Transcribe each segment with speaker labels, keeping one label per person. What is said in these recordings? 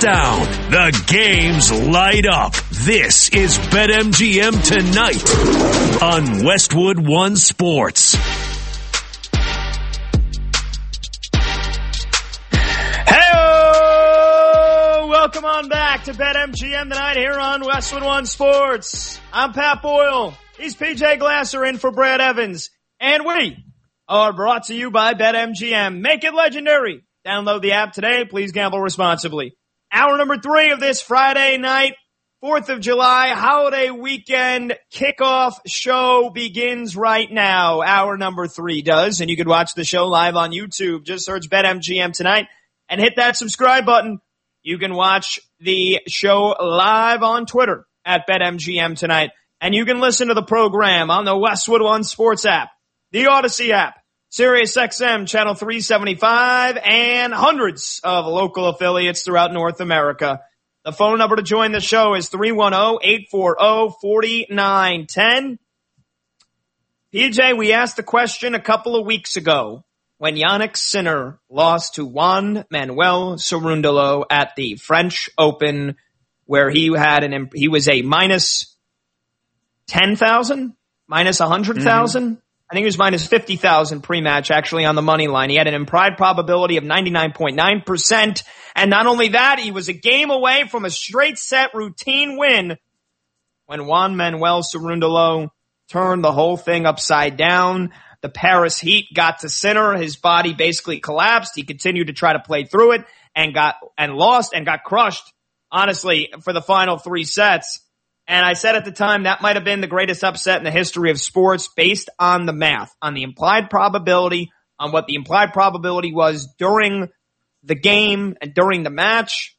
Speaker 1: down. The games light up. This is BetMGM Tonight on Westwood One Sports.
Speaker 2: Hey-o! Welcome on back to BetMGM Tonight here on Westwood One Sports. I'm Pat Boyle. He's PJ Glasser in for Brad Evans. And we are brought to you by BetMGM. Make it legendary. Download the app today. Please gamble responsibly. Hour number 3 of this Friday night, 4th of July, holiday weekend kickoff show begins right now. Hour number 3 does, and you can watch the show live on YouTube. Just search BetMGM Tonight and hit that subscribe button. You can watch the show live on Twitter at BetMGM Tonight, and you can listen to the program on the Westwood One Sports app, the Odyssey app, SiriusXM Channel 375, and hundreds of local affiliates throughout North America. The phone number to join the show is 310-840-4910. PJ, we asked the question a couple of weeks ago when Jannik Sinner lost to Juan Manuel Cerundolo at the French Open, where he was a minus 10,000, minus 100,000. I think it was minus 50,000 pre-match actually on the money line. He had an implied probability of 99.9%. And not only that, he was a game away from a straight set routine win when Juan Manuel Cerundolo turned the whole thing upside down. The Paris Heat got to Sinner. His body basically collapsed. He continued to try to play through it and lost and got crushed, honestly, for the final 3 sets. And I said at the time that might have been the greatest upset in the history of sports based on the math, on the implied probability, on what the implied probability was during the game and during the match.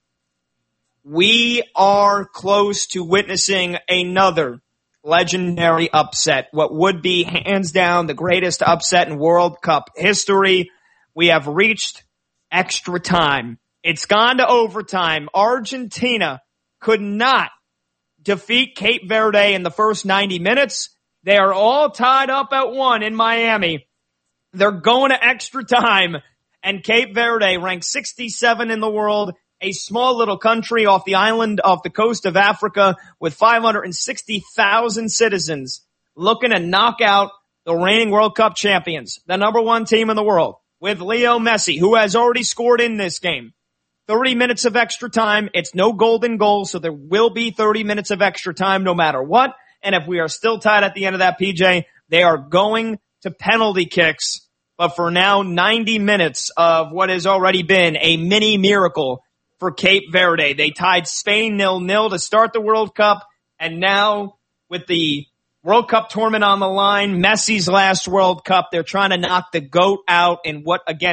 Speaker 2: We are close to witnessing another legendary upset, what would be hands down the greatest upset in World Cup history. We have reached extra time. It's gone to overtime. Argentina could not defeat Cape Verde in the first 90 minutes. They are all tied up at 1 in Miami. They're going to extra time, and Cape Verde, ranked 67 in the world, a small little country off the island, off the coast of Africa with 560,000 citizens, looking to knock out the reigning World Cup champions, the number 1 team in the world, with Leo Messi, who has already scored in this game. 30 minutes of extra time. It's no golden goal, so there will be 30 minutes of extra time no matter what. And if we are still tied at the end of that, PJ, they are going to penalty kicks. But for now, 90 minutes of what has already been a mini miracle for Cape Verde. They tied Spain 0-0 to start the World Cup. And now with the World Cup tournament on the line, Messi's last World Cup, they're trying to knock the GOAT out in what, again,